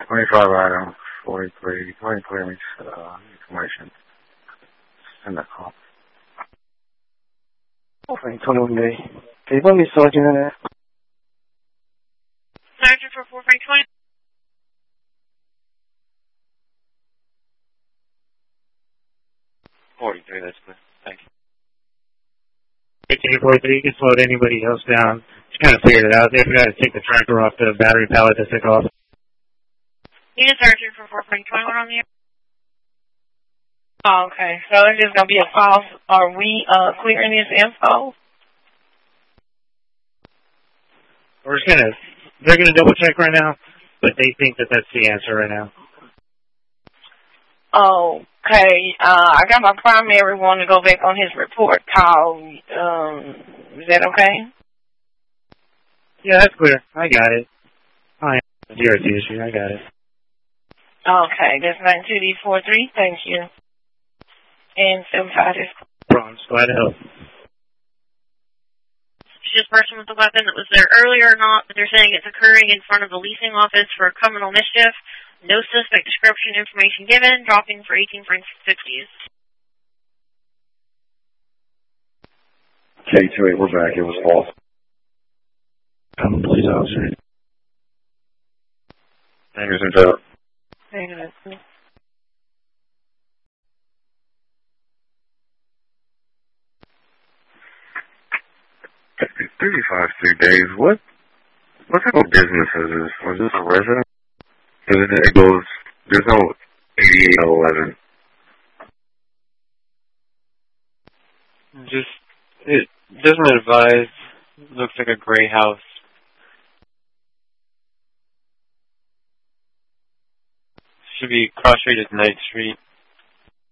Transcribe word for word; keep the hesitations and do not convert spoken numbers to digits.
twenty-five items, forty-three, twenty-three weeks, uh, information. Send that call. twenty-one day. Can you put me sergeant in there? Sergeant for four three twenty. forty-three, that's good. Thank you. eighteen forty-three, you can slow anybody else down. Just kind of figured it out. They forgot to take the tracker off the battery pallet to take off. Unit Sergeant for four three twenty-one on the air. Oh, okay. So it's just going to be a false. Are we uh, clearing this info? We're just going to, they're going to double check right now, but they think that that's the answer right now. Okay. Uh, I got my primary one to go back on his report call. Um, is that okay? Yeah, that's clear. I got it. I am zero T issue. I got it. Okay. That's nine two D four three. Thank you. And seven five is. Bronze. Glad to help. This person with the weapon that was there earlier or not, but they're saying it's occurring in front of the leasing office for criminal mischief. No suspect description information given. Dropping for eighteen for fifties. K two eight, we're back. It was false. I'm a police officer. Hangers and out. Hang on. thirty-five three days. What? What type of business is this? Was this a resident? Because it, it goes. There's no eighty-eight eleven. Just, it doesn't advise. Looks like a gray house. Should be cross street at ninth Street.